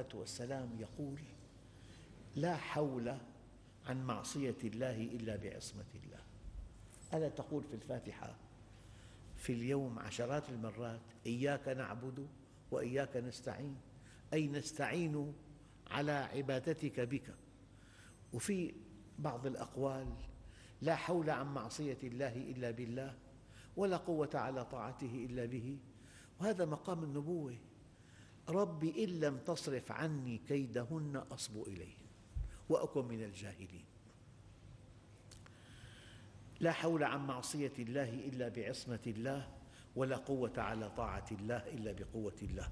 الصلاة والسلام يقول: لا حول عن معصية الله إلا بعصمة الله. ألا تقول في الفاتحة في اليوم عشرات المرات: إياك نعبد وإياك نستعين، أي نستعين على عبادتك بك. وفي بعض الأقوال: لا حول عن معصية الله إلا بالله، ولا قوة على طاعته إلا به. وهذا مقام النبوة. رب إن لم تصرف عني كيدهن أصب إليهن وأكن من الجاهلين. لا حول عن معصية الله إلا بعصمة الله، ولا قوة على طاعة الله إلا بقوة الله.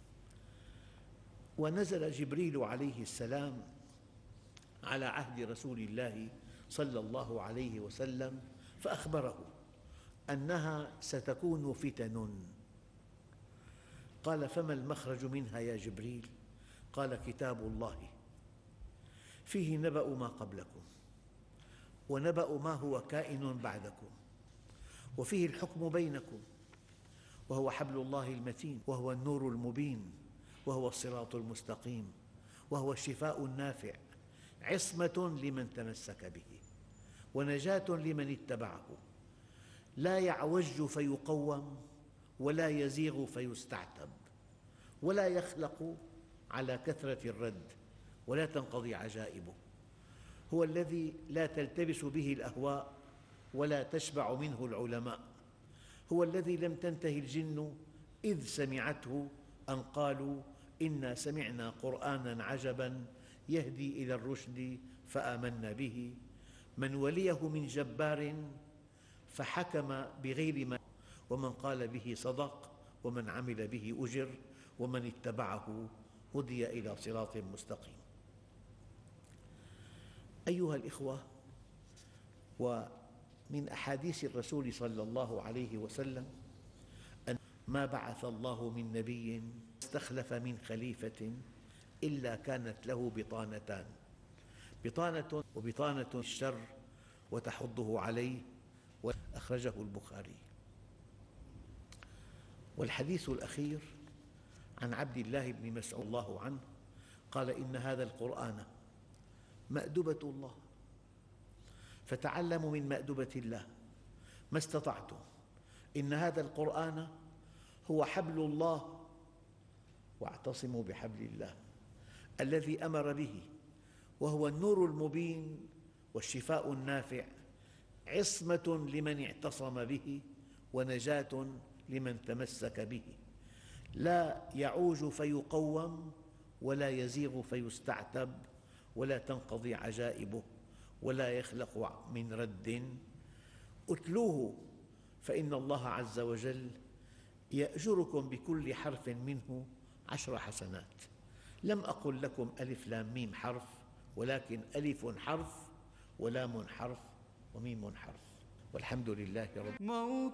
ونزل جبريل عليه السلام على عهد رسول الله صلى الله عليه وسلم فأخبره أنها ستكون فتن. قال: فما المخرج منها يا جبريل؟ قال: كتاب الله فيه نبأ ما قبلكم ونبأ ما هو كائن بعدكم، وفيه الحكم بينكم، وهو حبل الله المتين، وهو النور المبين، وهو الصراط المستقيم، وهو الشفاء النافع، عصمة لمن تمسك به ونجاة لمن اتبعه، لا يعوج فيقوم ولا يزيغ فيستعتب، ولا يخلق على كثرة الرد ولا تنقضي عجائبه. هو الذي لا تلتبس به الأهواء ولا تشبع منه العلماء. هو الذي لم تنته الجن إذ سمعته أن قالوا: إنا سمعنا قرآنا عجبا يهدي إلى الرشد فآمنا به. من وليه من جبار فحكم بغير ما، ومن قال به صدق، ومن عمل به أجر، ومن اتبعه هدي إلى صراط مستقيم. أيها الإخوة، ومن أحاديث الرسول صلى الله عليه وسلم أن ما بعث الله من نبي استخلف من خليفة إلا كانت له بطانتان: وبطانة الشر وتحضه عليه، أخرجه البخاري. والحديث الأخير عن عبد الله بن مسعود رضي الله عنه قال: إن هذا القرآن مأدبة الله، فتعلموا من مأدبة الله ما استطعتم. إن هذا القرآن هو حبل الله، واعتصموا بحبل الله الذي أمر به، وهو النور المبين والشفاء النافع، عصمة لمن اعتصم به ونجاة لمن تمسك به، لا يعوج فيقوم ولا يزيغ فيستعتب، ولا تنقضي عجائبه، ولا يخلق من رد. اتلوه فإن الله عز وجل يأجركم بكل حرف منه 10 حسنات. لم أقل لكم ألف لام ميم حرف، ولكن ألف حرف ولام حرف وميم حرف. والحمد لله رب